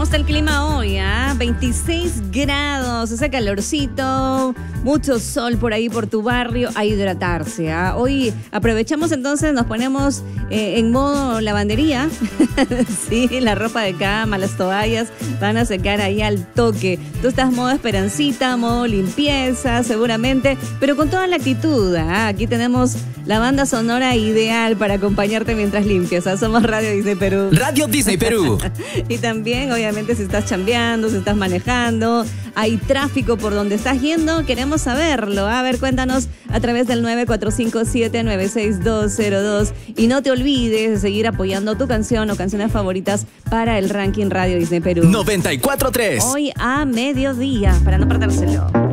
está el clima hoy? 26 grados, ese calorcito, mucho sol por ahí por tu barrio, a hidratarse. Hoy aprovechamos entonces, nos ponemos en modo lavandería. Sí, la ropa de cama, las toallas van a secar ahí al toque. Tú estás modo esperancita, modo limpieza, seguramente, pero con toda la actitud. Aquí tenemos la banda sonora ideal para acompañarte mientras limpias. Somos Radio Disney Perú. Radio Disney Perú. Y también, obviamente, si estás chambeando, si estás manejando, hay tráfico por donde estás yendo, queremos saberlo. A ver, cuéntanos a través del 9457-96202. Y no te olvides de seguir apoyando tu canción o canciones favoritas para el ranking Radio Disney Perú. 94.3. Hoy a mediodía, para no perdérselo.